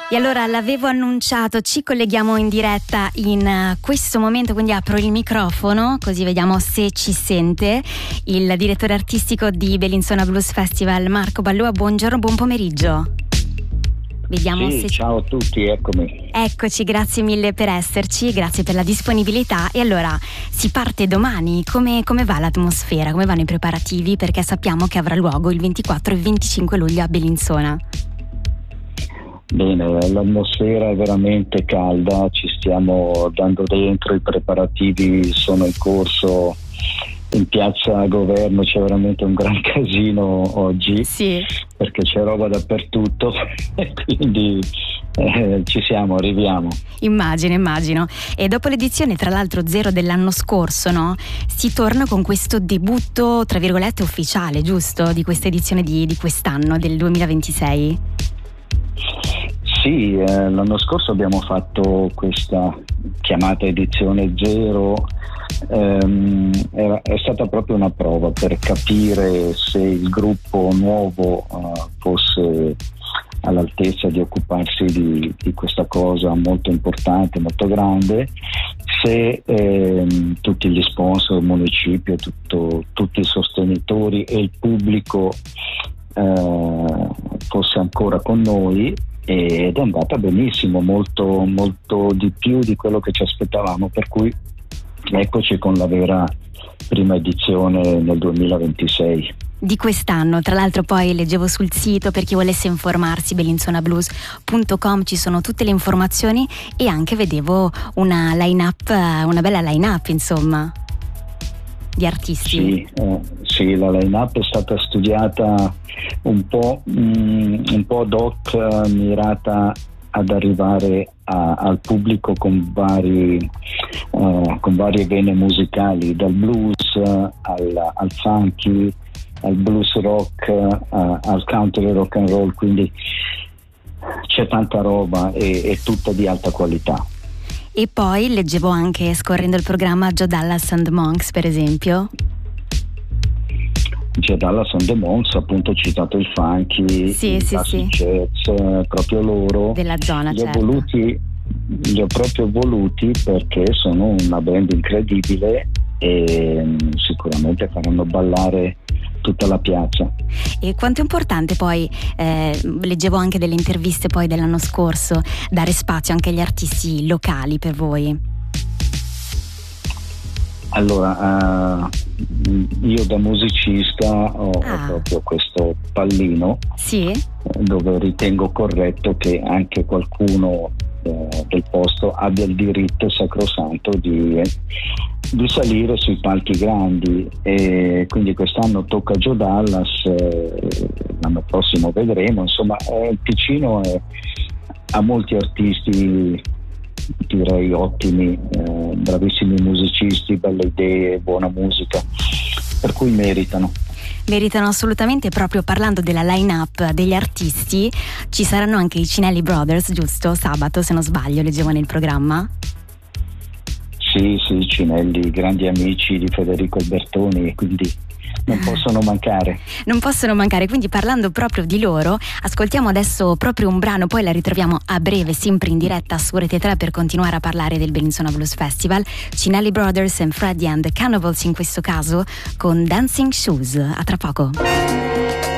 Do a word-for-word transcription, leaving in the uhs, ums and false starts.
E allora l'avevo annunciato, ci colleghiamo in diretta in questo momento, quindi apro il microfono così vediamo se ci sente il direttore artistico di Bellinzona Blues Festival, Marco Ballua. Buongiorno, buon pomeriggio. Vediamo sì, se... ciao a tutti, eccomi. Eccoci, grazie mille per esserci, grazie per la disponibilità. E allora si parte domani, come, come va l'atmosfera, come vanno i preparativi? Perché sappiamo che avrà luogo il ventiquattro e venticinque luglio a Bellinzona. Bene, l'atmosfera è veramente calda, ci stiamo dando dentro, i preparativi sono in corso. In piazza Governo c'è veramente un gran casino oggi, sì, perché c'è roba dappertutto e quindi eh, ci siamo, arriviamo. Immagino, immagino. E dopo l'edizione, tra l'altro zero dell'anno scorso, no? Si torna con questo debutto, tra virgolette, ufficiale, giusto? Di questa edizione di, di quest'anno, del duemilaventisei? Sì, eh, l'anno scorso abbiamo fatto questa chiamata edizione zero. Ehm, è, è stata proprio una prova per capire se il gruppo nuovo uh, fosse all'altezza di occuparsi di, di questa cosa molto importante, molto grande, se ehm, tutti gli sponsor, il municipio, tutto, tutti i sostenitori e il pubblico eh, fosse ancora con noi. Ed è andata benissimo, molto, molto di più di quello che ci aspettavamo, per cui eccoci con la vera prima edizione nel duemilaventisei. Di quest'anno, tra l'altro poi leggevo sul sito, per chi volesse informarsi, bellinzona blues punto com, ci sono tutte le informazioni e anche vedevo una line-up, una bella line-up insomma, di artisti. Sì, eh, sì, la line-up è stata studiata un po', mm, un po' ad hoc, eh, mirata ad arrivare a, al pubblico con vari eh, con varie vene musicali, dal blues eh, al, al funky, al blues rock, eh, al country rock and roll, quindi c'è tanta roba e, e tutta di alta qualità. E poi leggevo anche, scorrendo il programma, Joe Dallas and the Monks, per esempio. Joe Dallas and the Monks, appunto, ho citato il funky, sì, il sì, classic sì. jazz, proprio loro. Della zona, li ho certo. voluti, li ho proprio voluti perché sono una band incredibile e um, sicuramente faranno ballare tutta la piazza. E quanto è importante poi, eh, leggevo anche delle interviste poi dell'anno scorso, dare spazio anche agli artisti locali per voi? Allora, uh, io da musicista ho, ah. ho proprio questo pallino, sì? dove ritengo corretto che anche qualcuno eh, del posto abbia il diritto sacrosanto di, eh, di salire sui palchi grandi, e quindi quest'anno tocca a Joe Dallas, eh, l'anno prossimo vedremo, insomma eh, il Ticino è, ha molti artisti, direi ottimi, eh, bravissimi musicisti, belle idee, buona musica, per cui meritano. Meritano assolutamente. Proprio parlando della line-up degli artisti, ci saranno anche i Cinelli Brothers, giusto? Sabato, se non sbaglio, leggevo nel programma. Sì, sì, Cinelli, grandi amici di Federico Albertoni, quindi non possono mancare. Non possono mancare, quindi parlando proprio di loro, ascoltiamo adesso proprio un brano, poi la ritroviamo a breve, sempre in diretta su Rete tre per continuare a parlare del Bellinzona Blues Festival. Cinelli Brothers and Freddy and the Cannibals in questo caso, con Dancing Shoes. A tra poco.